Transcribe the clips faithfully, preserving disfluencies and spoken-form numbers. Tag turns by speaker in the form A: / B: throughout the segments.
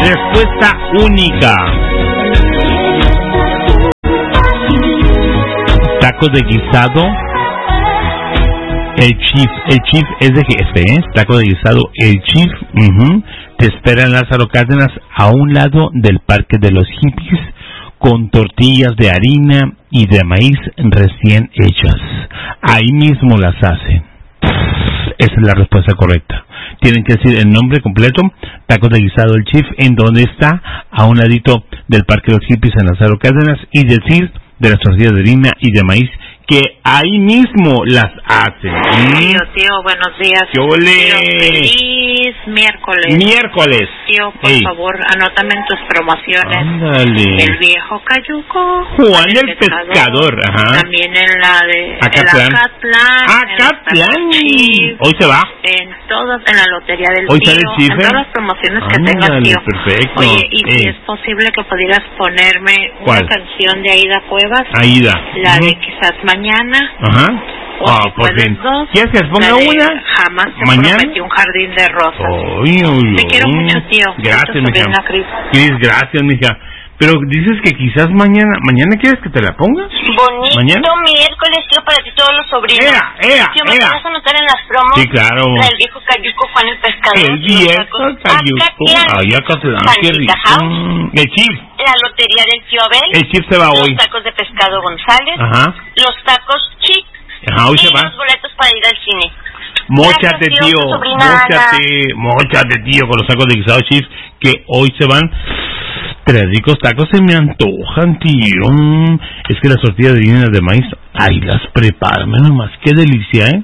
A: Respuesta única. Tacos de guisado. El Chief, el Chief es de jefe, ¿eh? Taco de guisado, el Chief, uh-huh. Te espera en Lázaro Cárdenas, a un lado del Parque de los Hippies, con tortillas de harina y de maíz recién hechas. Ahí mismo las hacen. Esa es la respuesta correcta. Tienen que decir el nombre completo, Tacos de guisado, el Chief, en donde está, a un ladito del Parque de los Hippies en Lázaro Cárdenas, y decir de las tortillas de harina y de maíz, que ahí mismo las hacen.
B: Tío, tío, buenos días.
A: ¿Qué ole?
B: Feliz miércoles.
A: Miércoles.
B: Tío, por Ey. favor, anótame en tus promociones.
A: Ándale.
B: El viejo Cayuco.
A: Juan el, el pescador. pescador. Ajá.
B: También en la de
A: Acatlán.
B: Acatlán.
A: Hoy se va.
B: En todas, en la lotería del
A: Hoy
B: tío.
A: Sale el Chief,
B: en todas las promociones
A: Ándale,
B: que tengas, tío.
A: Perfecto.
B: Oye, y
A: Ey.
B: si es posible que pudieras ponerme
A: ¿Cuál?
B: una canción de Aida Cuevas.
A: Aida.
B: La
A: uh-huh.
B: de Quizás Mañana.
A: Ajá.
B: O
A: Ah,
B: si
A: por
B: puedes
A: fin.
B: dos.
A: ¿Quieres que les ponga una?
B: Jamás te
A: ¿Mañana?
B: prometí un jardín de rosas.
A: Uy, uy,
B: Te quiero mucho, tío.
A: Gracias, mija.
B: Cris.
A: Cris, gracias, mija. Pero dices que quizás mañana, ¿mañana quieres que te la ponga?
C: Bonito ¿Mañana? Miércoles, tío, para ti todos los sobrinos.
A: ¡Ea, ea,
C: Tío, ¿me
A: ea!
C: puedes anotar en las promos?
A: Sí, claro.
C: La del viejo Cayuco, Juan el pescador.
A: El viejo Cayuco. Ay, Acatlán, qué rico. El Chief.
C: La lotería del tío Abel.
A: El Chief se va
C: los
A: hoy.
C: Los tacos de pescado González.
A: Ajá.
C: Los tacos Chic.
A: Ajá, hoy
C: y
A: se va.
C: los boletos para ir al cine.
A: Móchate,
C: Gracias,
A: tío. Móchate, móchate, tío, con los tacos de guisado Chief, que hoy se van. Tres ricos tacos se me antojan, tío. Es que las tortillas de harina de maíz, ay, las preparan, nomás, qué delicia, ¿eh?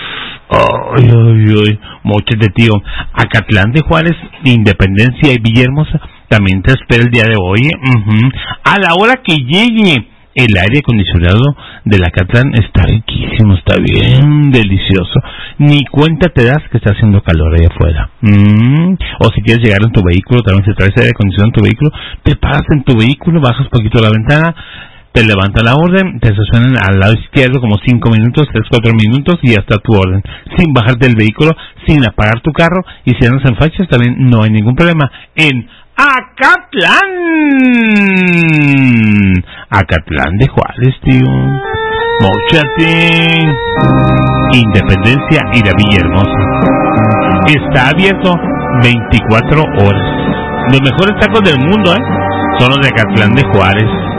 A: Ay, ay, ay, móchate, tío. Acatlán de Juárez, Independencia y Villahermosa también te espera el día de hoy, ¿eh? Uh-huh. A la hora que llegue. El aire acondicionado del Acatlán está riquísimo, está bien delicioso. Ni cuenta te das que está haciendo calor ahí afuera. Mm. O si quieres llegar en tu vehículo, también si traes aire acondicionado en tu vehículo, te paras en tu vehículo, bajas poquito la ventana, te levanta la orden, te estacionan al lado izquierdo como cinco minutos, tres, cuatro minutos y ya está tu orden. Sin bajarte del vehículo, sin apagar tu carro, y si andas en fachas también no hay ningún problema. En Acatlán. Acatlán de Juárez, tío. Móchate. Independencia y la Villahermosa. Está abierto veinticuatro horas. Los mejores tacos del mundo, ¿eh? Son los de Acatlán de Juárez.